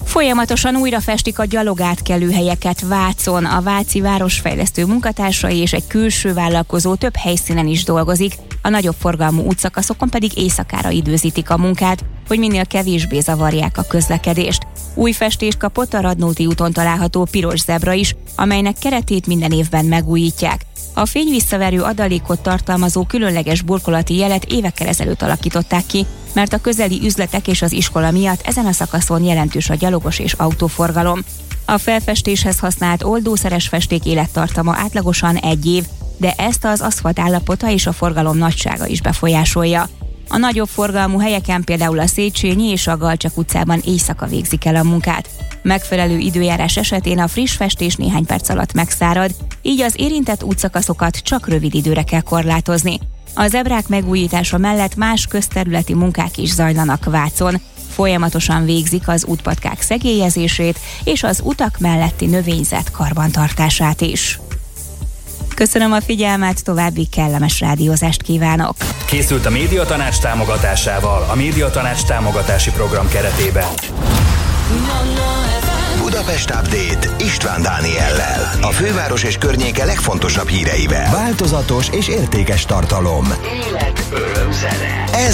Folyamatosan újra festik a gyalogátkelőhelyeket Vácon. A váci városfejlesztő munkatársai és egy külső vállalkozó több helyszínen is dolgozik, a nagyobb forgalmú útszakaszokon pedig éjszakára időzítik a munkát, hogy minél kevésbé zavarják a közlekedést. Új festést kapott a Radnóti úton található piros zebra is, amelynek keretét minden évben megújítják. A fényvisszaverő adalékot tartalmazó különleges burkolati jelet évekkel ezelőtt alakították ki, mert a közeli üzletek és az iskola miatt ezen a szakaszon jelentős a gyalogos és autóforgalom. A felfestéshez használt oldószeres festék élettartama átlagosan 1 év, de ezt az aszfalt állapota és a forgalom nagysága is befolyásolja. A nagyobb forgalmú helyeken, például a Széchenyi és a Galcsak utcában éjszaka végzik el a munkát. Megfelelő időjárás esetén a friss festés néhány perc alatt megszárad, így az érintett útszakaszokat csak rövid időre kell korlátozni. A zebrák megújítása mellett más közterületi munkák is zajlanak Vácon. Folyamatosan végzik az útpatkák szegélyezését és az utak melletti növényzet karbantartását is. Köszönöm a figyelmet, további kellemes rádiózást kívánok! Készült a Médiatanács támogatásával, a Médiatanács támogatási program keretében. Budapest Update István Dániellel. A főváros és környéke legfontosabb híreivel. Változatos és értékes tartalom. Élet, öröm, zene.